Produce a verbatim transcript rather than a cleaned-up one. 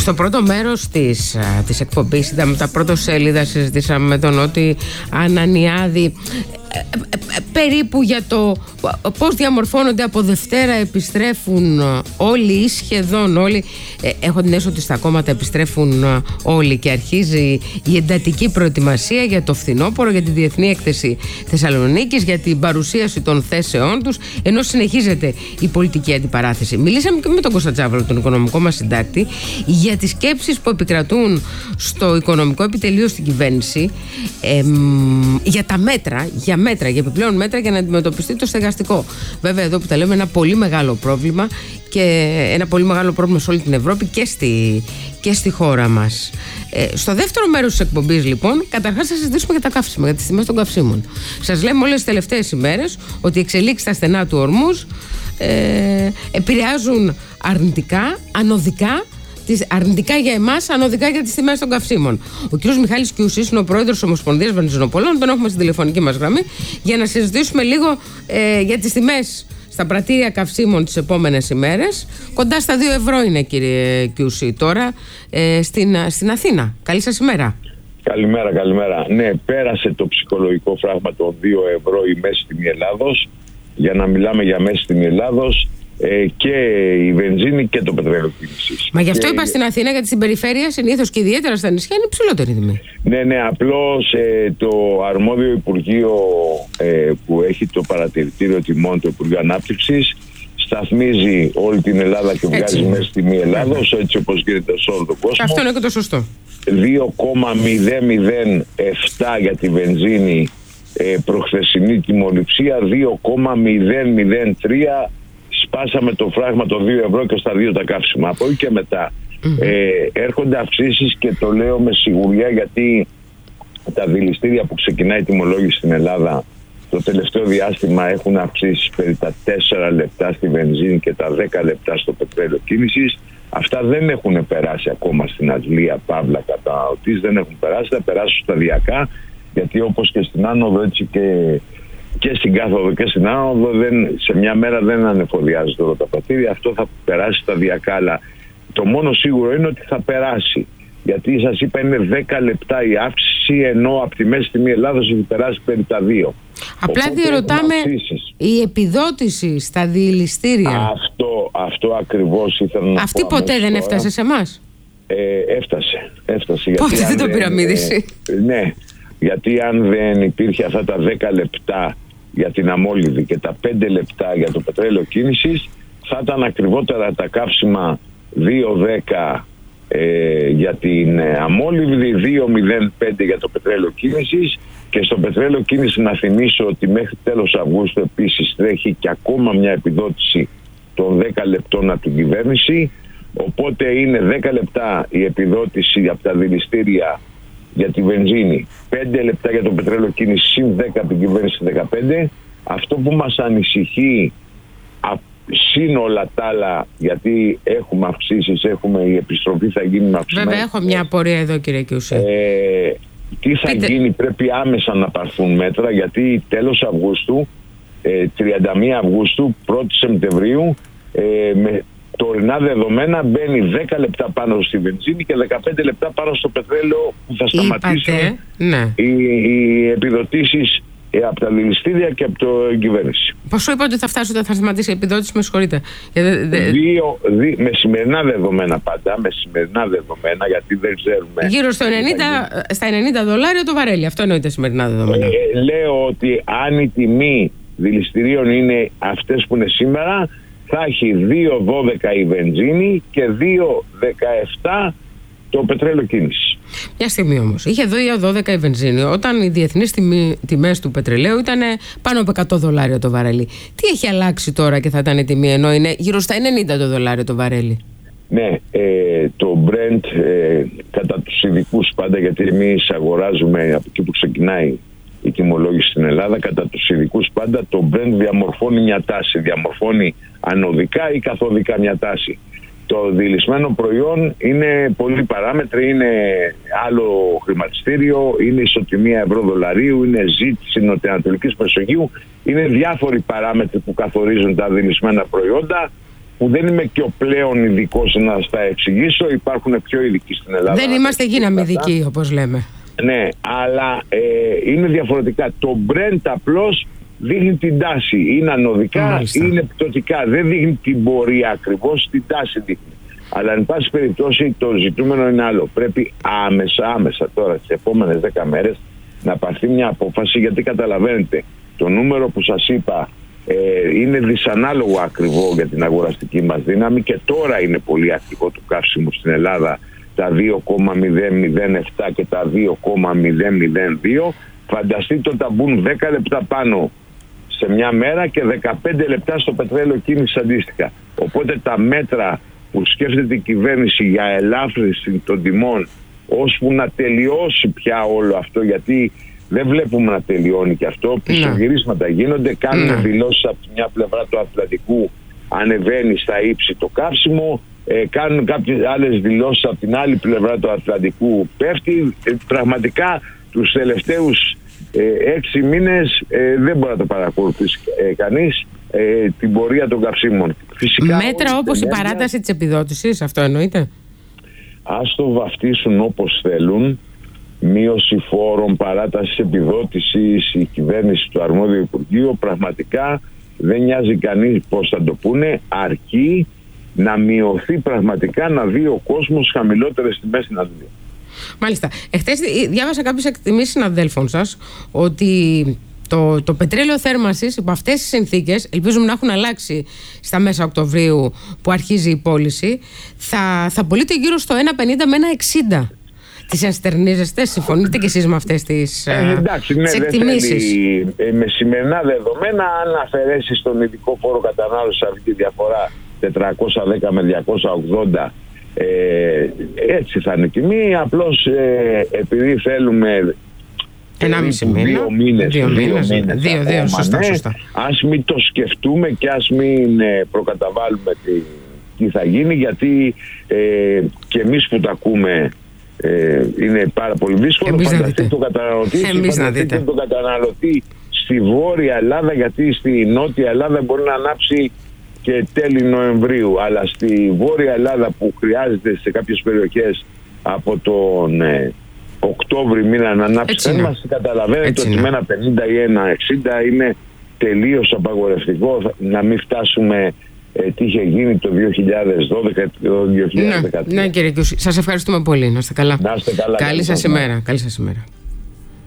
Στο πρώτο μέρος της, της εκπομπής, ήταν τα πρώτα σέλιδα, συζητήσαμε με τον Νότι Ανανιάδη ε, ε, ε, περίπου για το πώς διαμορφώνονται από Δευτέρα, επιστρέφουν όλοι ή σχεδόν όλοι. ε, έχω την αίσθηση ότι στα κόμματα επιστρέφουν όλοι και αρχίζει η εντατική προετοιμασία για το φθινόπωρο, για τη Διεθνή Έκθεση Θεσσαλονίκης, για την παρουσίαση των θέσεών τους, ενώ συνεχίζεται η πολιτική αντιπαράθεση. Μιλήσαμε και με τον Κώστα Τσάβαλο, τον οικονομικό μας συντάκτη, για τις σκέψεις που επικρατούν στο οικονομικό επιτελείο στην κυβέρνηση, εμ, για τα μέτρα, για μέτρα, για επιπλέον μέτρα για να αντιμετωπιστεί το στεγαστικό. Βέβαια, εδώ που τα λέμε, ένα πολύ μεγάλο πρόβλημα και ένα πολύ μεγάλο πρόβλημα σε όλη την Ευρώπη και στη, και στη χώρα μας. Ε, στο δεύτερο μέρος της εκπομπής, λοιπόν, καταρχάς θα συζητήσουμε για τα καύσιμα, για τις τιμές των καυσίμων. Σας λέμε όλες τις τελευταίες ημέρες ότι οι εξελίξεις στα στενά του Ορμούζ ε, επηρεάζουν αρνητικά, ανωδικά, αρνητικά για εμάς, ανωδικά για τις τιμές των καυσίμων. Ο κ. Μιχάλης Κιουσής είναι ο πρόεδρος της Ομοσπονδίας Βενζινοπολών, τον έχουμε στην τηλεφωνική μας γραμμή για να συζητήσουμε λίγο ε, για τις τιμές στα πρατήρια καυσίμων τις επόμενες ημέρες. Κοντά στα δύο ευρώ είναι, κύριε Κιουσή, τώρα ε, στην, στην Αθήνα. Καλή σας ημέρα. Καλημέρα, καλημέρα. Ναι, πέρασε το ψυχολογικό φράγμα των δύο ευρώ η μέση τιμή Ελλάδος. Για να μιλάμε για μέση τιμή Ελλάδος, ε, και η βενζίνη και το πετρέλαιο κίνησης. Μα γι' αυτό και... είπα στην Αθήνα, γιατί στην περιφέρεια συνήθως και ιδιαίτερα στα νησιά είναι υψηλότερη τιμή. Ναι, ναι, απλώς ε, το αρμόδιο Υπουργείο ε, που έχει το παρατηρητήριο τιμών, το Υπουργείο Ανάπτυξης, σταθμίζει όλη την Ελλάδα και βγάζει μέση τιμή Ελλάδος, έτσι όπως γίνεται σε όλο τον κόσμο. Αυτό είναι και το σωστό. δύο κόμμα μηδέν μηδέν επτά για τη βενζίνη, ε, προχθεσινή τιμοληψία, δύο κόμμα μηδέν μηδέν τρία. Σπάσαμε το φράγμα των δύο ευρώ και στα δύο τα καύσιμα. Από εκεί και μετά mm-hmm. ε, έρχονται αυξήσεις, και το λέω με σιγουριά, γιατί τα δηληστήρια που ξεκινάει η τιμολόγηση στην Ελλάδα το τελευταίο διάστημα έχουν αυξήσεις περί τα τέσσερα λεπτά στη βενζίνη και τα δέκα λεπτά στο πετρέλαιο κίνησης. Αυτά δεν έχουν περάσει ακόμα στην Αγγλία, Παύλα, καταναλωτής, δεν έχουν περάσει, θα περάσουν σταδιακά, γιατί όπως και στην άνοδο, έτσι και και στην κάθοδο και στην άνοδο, δεν, σε μια μέρα δεν ανεφοδιάζεται όλα τα πρατήρια. Αυτό θα περάσει σταδιακά, αλλά το μόνο σίγουρο είναι ότι θα περάσει. Γιατί σας είπα, είναι δέκα λεπτά η αύξηση, ενώ από τη μέση τιμή Ελλάδος έχει περάσει περί τα δύο. Απλά διερωτάμε, η επιδότηση στα διηληστήρια, Αυτό, αυτό ακριβώς ήθελα να αυτή πω. Αυτή ποτέ δεν έφτασε σε εμάς? Ε, έφτασε, έφτασε. Πότε γιατί δεν το δεν, πυραμίδηση. ε, ναι, γιατί αν δεν υπήρχε αυτά τα δέκα λεπτά για την αμόλυβη και τα πέντε λεπτά για το πετρέλαιο κίνησης, θα ήταν ακριβότερα τα καύσιμα δύο δέκα ε, για την αμόλυβη, δύο μηδέν πέντε για το πετρέλαιο κίνησης. Και στο πετρέλαιο κίνηση να θυμίσω ότι μέχρι τέλος Αυγούστου επίσης τρέχει και ακόμα μια επιδότηση των δέκα λεπτών από την κυβέρνηση. Οπότε είναι δέκα λεπτά η επιδότηση από τα δηληστήρια για τη βενζίνη, πέντε λεπτά για το πετρέλαιο κίνηση, συν δέκα από την κυβέρνηση δεκαπέντε. Αυτό που μας ανησυχεί, συν όλα τα άλλα, γιατί έχουμε αυξήσεις, έχουμε, η επιστροφή θα γίνει με αυξημένες. Βέβαια, έχω μια απορία εδώ, κύριε Κιουσή. Ε, τι θα Πείτε. γίνει, πρέπει άμεσα να πάρθουν μέτρα, γιατί τέλος Αυγούστου, ε, τριάντα μία Αυγούστου, πρώτη Σεπτεμβρίου, ε, με τωρινά δεδομένα μπαίνει δέκα λεπτά πάνω στη βενζίνη και δεκαπέντε λεπτά πάνω στο πετρέλαιο, που θα σταματήσουν ναι. οι, οι επιδοτήσεις ε, από τα δηληστήρια και από το κυβέρνηση. Πόσο είπα ότι θα φτάσει όταν θα σταματήσει η επιδότηση, με συγχωρείτε? Δύο, δι, με σημερινά δεδομένα πάντα, με σημερινά δεδομένα, γιατί δεν ξέρουμε. Γύρω στο ενενήντα, στα ενενήντα δολάρια το βαρέλι, αυτό εννοείται σημερινά δεδομένα. Ε, λέω ότι αν η τιμή δηληστηρίων είναι αυτές που είναι σήμερα, θα έχει δύο δώδεκα η βενζίνη και δύο δεκαεπτά το πετρέλαιο κίνηση. Μια στιγμή όμως. Είχε δύο δώδεκα η βενζίνη, όταν οι διεθνείς τιμές του πετρελαίου ήταν πάνω από εκατό δολάρια το βαρέλι. Τι έχει αλλάξει τώρα και θα ήταν η τιμή, ενώ είναι γύρω στα ενενήντα το δολάριο το βαρέλι? Ναι, ε, το Brent ε, κατά τους ειδικούς πάντα, γιατί εμείς αγοράζουμε από εκεί που ξεκινάει η τιμολόγηση στην Ελλάδα, κατά τους ειδικούς πάντα το Brent διαμορφώνει μια τάση, διαμορφώνει ανωδικά ή καθοδικά μια τάση. Το διελισμένο προϊόν είναι πολλοί παράμετροι, είναι άλλο χρηματιστήριο, είναι ισοτιμία ευρώ-δολαρίου, είναι ζήτηση νοτιοανατολικής Μεσογείου, είναι διάφοροι παράμετροι που καθορίζουν τα διελισμένα προϊόντα. που δεν είμαι και ο πλέον ειδικός να στα εξηγήσω, υπάρχουν πιο ειδικοί στην Ελλάδα. Δεν είμαστε γίναμε ειδικοί, όπως λέμε. Ναι, αλλά ε, είναι διαφορετικά. Το Brent απλώς δείχνει την τάση. Είναι ανωδικά, μάλιστα, είναι πτωτικά. Δεν δείχνει την πορεία ακριβώς, την τάση δείχνει. Αλλά εν πάση περιπτώσει το ζητούμενο είναι άλλο. Πρέπει άμεσα, άμεσα τώρα τις επόμενες δέκα μέρες να πάρθει μια απόφαση, γιατί καταλαβαίνετε το νούμερο που σας είπα ε, είναι δυσανάλογο ακριβό για την αγοραστική μας δύναμη και τώρα είναι πολύ ακριβό το καύσιμο στην Ελλάδα, τα δύο κόμμα μηδέν μηδέν επτά και τα δύο κόμμα μηδέν μηδέν δύο. Φανταστείτε ότι θα μπουν δέκα λεπτά πάνω σε μια μέρα και δεκαπέντε λεπτά στο πετρέλαιο κίνηση αντίστοιχα. Οπότε τα μέτρα που σκέφτεται η κυβέρνηση για ελάφρυνση των τιμών ώσπου να τελειώσει πια όλο αυτό, γιατί δεν βλέπουμε να τελειώνει και αυτό, πισωγυρίσματα γίνονται, κάνουν mm. δηλώσεις από μια πλευρά του Ατλαντικού, ανεβαίνει στα ύψη το καύσιμο, ε, κάνουν κάποιες άλλες δηλώσεις από την άλλη πλευρά του Ατλαντικού, πέφτει. Ε, πραγματικά τους τελευταίους ε, έξι μήνες ε, δεν μπορεί να το παρακολουθήσει ε, κανείς ε, την πορεία των καυσίμων. Φυσικά, μέτρα όπως η παράταση της επιδότησης, αυτό εννοείται. Ας το βαφτίσουν όπως θέλουν, μείωση φόρων, παράταση επιδότησης, η κυβέρνηση του αρμόδιου Υπουργείου, πραγματικά δεν νοιάζει κανείς πώς θα το πούνε, αρκεί να μειωθεί πραγματικά, να δει ο κόσμος χαμηλότερες τιμές στην αδειά. Μάλιστα. Εχθές διάβασα κάποιες εκτιμήσεις συναδέλφων σας ότι το, το πετρέλαιο θέρμανσης υπό αυτές τις συνθήκες, ελπίζουμε να έχουν αλλάξει στα μέσα Οκτωβρίου που αρχίζει η πώληση, θα, θα πωλείται γύρω στο ένα πενήντα με ένα εξήντα. Τις ενστερνίζεστε, συμφωνείτε και εσείς με αυτές τις, ε, εντάξει, ναι, εκτιμήσεις? Ε, με σημερινά δεδομένα, αν αφαιρέσει τον ειδικό φόρο κατανάλωσης αυτή τη διαφορά τετρακόσια δέκα με διακόσια ογδόντα, ε, έτσι θα είναι η τιμή. Απλώς ε, επειδή θέλουμε ενάμιση μήνα, δύο μήνες, δύο μήνες, δύο, μήνες δύο, δύο, σωστά, ναι, σωστά. ας μην το σκεφτούμε και ας μην ε, προκαταβάλουμε τι, τι θα γίνει, γιατί ε, και εμείς που τα ακούμε ε, είναι πάρα πολύ δύσκολο. Φανταστείτε τον καταναλωτή, φανταστείτε τον καταναλωτή στη Βόρεια Ελλάδα, γιατί στη Νότια Ελλάδα μπορεί να ανάψει και τέλη Νοεμβρίου, αλλά στη Βόρεια Ελλάδα που χρειάζεται σε κάποιες περιοχές από τον ε, Οκτώβρη μήνα να ανάψει θέρμανση, καταλαβαίνετε ότι με ένα πενήντα ή ένα εξήντα είναι τελείως απαγορευτικό να μην φτάσουμε ε, τι είχε γίνει το δύο χιλιάδες δώδεκα και το δύο χιλιάδες δεκατρία. Ναι, ναι κύριε Κιούση, σας ευχαριστούμε πολύ. Να είστε καλά. Να είστε καλά. Καλή σας ημέρα. Καλή σας ημέρα.